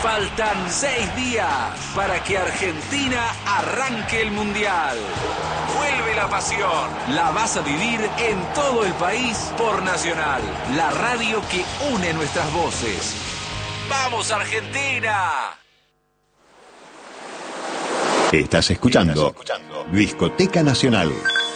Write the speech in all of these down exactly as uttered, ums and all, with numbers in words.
Faltan seis días para que Argentina arranque el Mundial. Vuelve la pasión. La vas a vivir en todo el país por Nacional, la radio que une nuestras voces. ¡Vamos, Argentina! Estás escuchando, Estás escuchando Discoteca Nacional.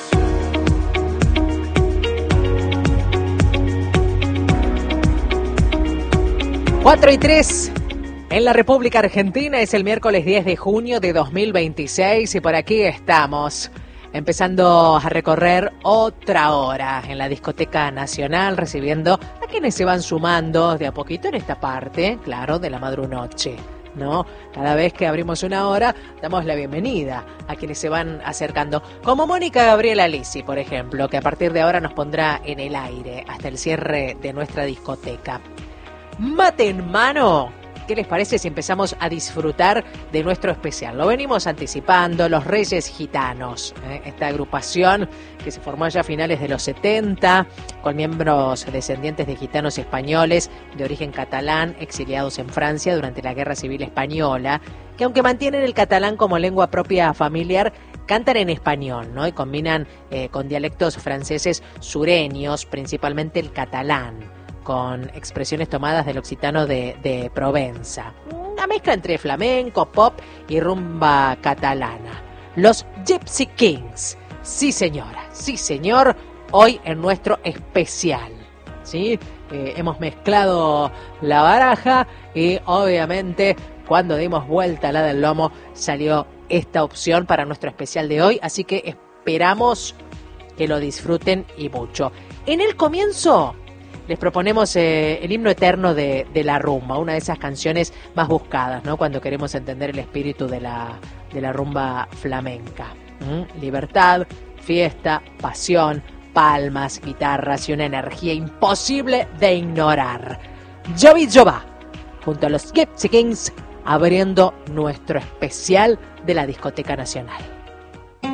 cuatro y tres en la República Argentina, es el miércoles diez de junio de dos mil veintiséis y por aquí estamos, empezando a recorrer otra hora en la Discoteca Nacional, recibiendo a quienes se van sumando de a poquito en esta parte, claro, de la madrunoche, ¿no? Cada vez que abrimos una hora, damos la bienvenida a quienes se van acercando, como Mónica Gabriela Lisi, por ejemplo, que a partir de ahora nos pondrá en el aire hasta el cierre de nuestra discoteca. Mate en mano, ¿qué les parece si empezamos a disfrutar de nuestro especial? Lo venimos anticipando, los Reyes Gitanos, ¿eh? Esta agrupación que se formó ya a finales de los setenta, con miembros descendientes de gitanos españoles de origen catalán, exiliados en Francia durante la Guerra Civil Española, que aunque mantienen el catalán como lengua propia familiar, cantan en español, ¿no? Y combinan eh, con dialectos franceses sureños, principalmente el catalán, con expresiones tomadas del occitano de, de Provenza. Una mezcla entre flamenco, pop y rumba catalana. Los Gypsy Kings. Sí, señora, sí, señor. Hoy en nuestro especial, ¿sí? Eh, hemos mezclado la baraja y obviamente cuando dimos vuelta a la del lomo salió esta opción para nuestro especial de hoy. Así que esperamos que lo disfruten y mucho. En el comienzo les proponemos eh, el himno eterno de, de la rumba, una de esas canciones más buscadas, ¿no? Cuando queremos entender el espíritu de la, de la rumba flamenca. ¿Mm? Libertad, fiesta, pasión, palmas, guitarras y una energía imposible de ignorar. Jovi Jova, junto a los Gypsy Kings, abriendo nuestro especial de la Discoteca Nacional.